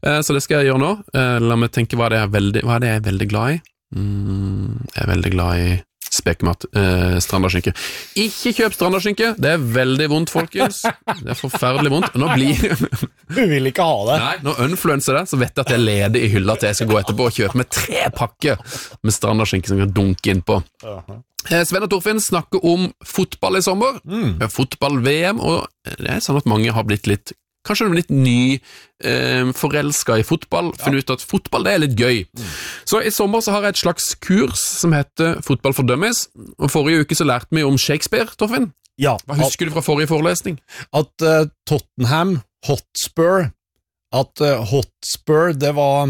Så det skal jeg gjøre nå. La meg tenke hva er det jeg er veldig glad i. Jeg er veldig glad i spekemat, strandaskinke. Ikke kjøp strandaskinke, det er veldig vondt, folkens. Det er forferdelig vondt. Nå Du vil ikke ha det. Nei, når influencer det, så vet jeg at jeg leder i hylla til jeg skal gå etterpå og kjøpe med 3 pakker med strandaskinke som jeg kan dunke inn på. Sven og Torfinn snakker om fotball i sommer. Fotball-VM, og det er sånn at mange har blitt kanskje litt ny forelsket i fotball, funnet ut at fotball det er litt gøy. Så i sommer så har jeg et slags kurs som heter Fotball for Dummies, og forrige uke så lærte vi om Shakespeare, Torfinn. Ja. Hva husker du fra forrige forelesning? At Tottenham Hotspur, det var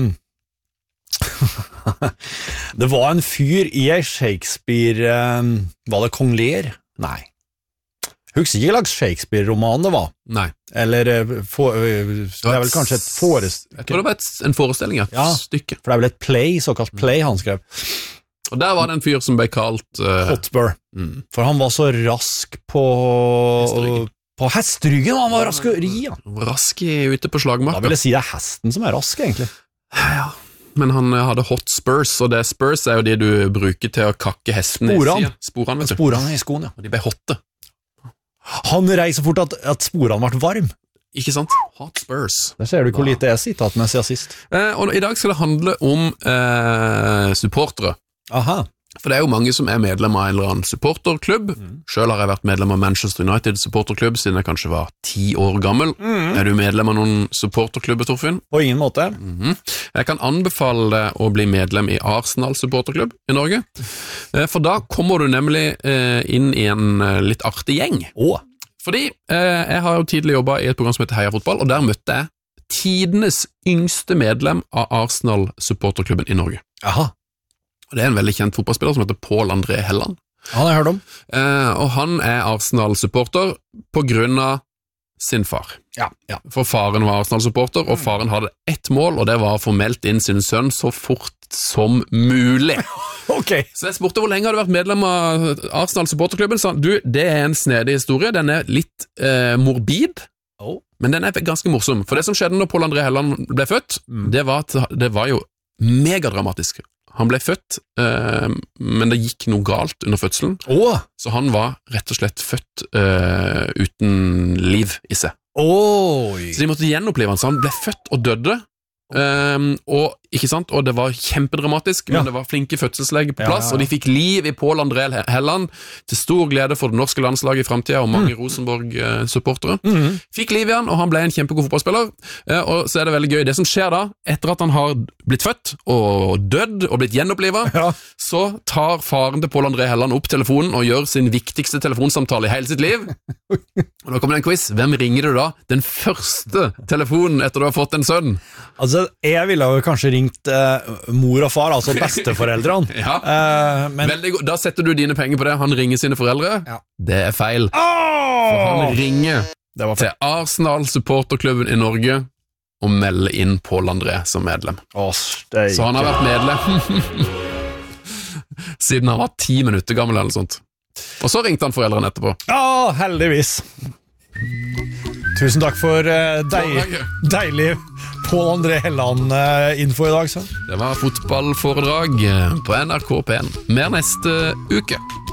det var en fyr i en Shakespeare, var det Kong Lear? Nei. Husker ikke hva slags Shakespeare-roman det var. Nei. Eller, det er vel kanskje et Jeg tror det var en forestilling, et stykke. For det er vel et play, såkalt play han skrev. Og der var det en fyr som ble kalt Hotspur. For han var så rask på hesteryggen, han var rask å ri. Rask ute på slagmarka. Da vil jeg si det er hesten som er rask, egentlig. Ja, men han hadde hot spurs, og det spurs er jo de du bruker til å kakke hestene i siden. Sporene i skoen, ja. Og de ble hotte. Han reiser fort at sporene ble varm. Ikke sant? Hot spurs. Der ser du hvor lite jeg sitter med siden sist. Og i dag skal det handle om supportere. Aha. For det er jo mange som er medlem av en eller annen supporterklubb. Selv har jeg vært medlem av Manchester United supporterklubb siden jeg kanskje var 10 år gammel. Er du medlem av noen supporterklubber, Torfinn? På ingen måte. Jeg kan anbefale deg å bli medlem i Arsenal supporterklubb i Norge. For da kommer du nemlig inn i en litt artig gjeng. Fordi jeg har jo tidlig jobbet i et program som heter Heia Fotball, og der møtte jeg tidenes yngste medlem av Arsenal supporterklubben i Norge. Aha. Og det er en veldig kjent fotballspiller som heter Pål André Helland. Han har jeg hørt om. Og han er Arsenal-supporter på grunn av sin far. Ja. For faren var Arsenal-supporter, og faren hadde ett mål, og det var å få meldt inn sin sønn så fort som mulig. Så jeg spurte hvor lenge hadde du vært medlem av Arsenal-supporterklubben. Sa du, det er en snedig historie, den er litt morbid, men den er ganske morsom. For det som skjedde når Pål André Helland ble født, det var jo megadramatisk. Han ble født, men det gikk noe galt under fødselen, så han var rett og slett født uten liv i seg. Så de måtte gjenopplive han, så han ble født og døde, og det var kjempedramatisk, men det var flinke fødselsleger på plass, og de fikk liv i Pål André Helland, til stor glede for det norske landslaget i fremtiden, og mange Rosenborg-supportere. Fikk liv i han, og han ble en kjempegod fotballspiller, og så er det veldig gøy. Det som skjer da, etter at han har blitt født, og dødd, og blitt gjenopplivet, så tar faren til Pål André Helland opp telefonen, og gjør sin viktigste telefonsamtale i hele sitt liv. Og da kommer det en quiz. Hvem ringer du da? Den første telefonen etter du har fått en sønn. Altså, jeg ville jo kanskje ringt mor og far, altså besteforeldrene. Veldig god. Da setter du dine penger på det. Han ringer sine foreldre. Det er feil. For han ringer til Arsenal supporterklubben i Norge og melder inn Pål André som medlem. Så han har vært medlem siden han var 10 minutter gammel eller sånt. Og så ringte han foreldrene etterpå. Heldigvis. Tusen takk for deilig Pål André Helland-info i dag. Så. Det var fotballforedrag på NRK P1. Mer neste uke.